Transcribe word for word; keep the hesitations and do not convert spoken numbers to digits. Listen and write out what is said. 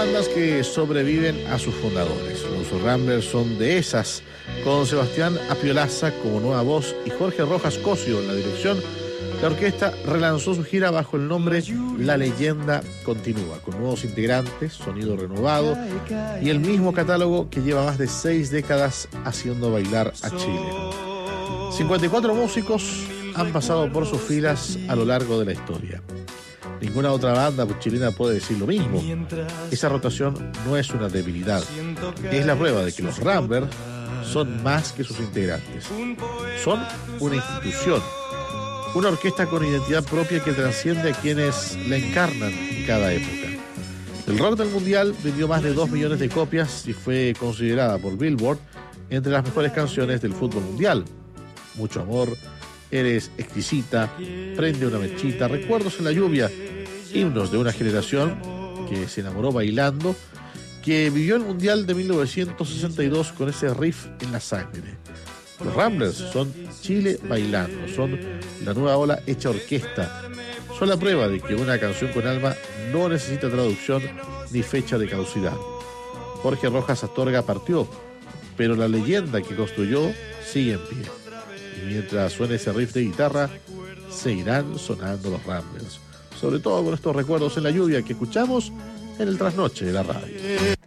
bandas que sobreviven a sus fundadores. Los Ramblers son de esas, con Sebastián Apiolaza como nueva voz y Jorge Rojas Cosio en la dirección. La orquesta relanzó su gira bajo el nombre La Leyenda Continúa, con nuevos integrantes, sonido renovado y el mismo catálogo que lleva más de seis décadas haciendo bailar a Chile. cincuenta y cuatro músicos han pasado por sus filas a lo largo de la historia. Ninguna otra banda chilena puede decir lo mismo. Esa rotación no es una debilidad. Es la prueba de que los Ramblers son más que sus integrantes. Son una institución. Una orquesta con identidad propia que trasciende a quienes la encarnan en cada época. El rock del mundial vendió más de dos millones de copias y fue considerada por Billboard entre las mejores canciones del fútbol mundial. Mucho amor, Eres exquisita, Prende una mechita, Recuerdos en la lluvia, himnos de una generación que se enamoró bailando, que vivió el mundial de mil novecientos sesenta y dos con ese riff en la sangre. Los Ramblers son Chile bailando, son la nueva ola hecha orquesta. Son la prueba de que una canción con alma no necesita traducción ni fecha de caducidad. Jorge Rojas Astorga partió, pero la leyenda que construyó sigue en pie. Y mientras suene ese riff de guitarra, seguirán sonando los Ramblers. Sobre todo con estos recuerdos en la lluvia que escuchamos en el trasnoche de la radio.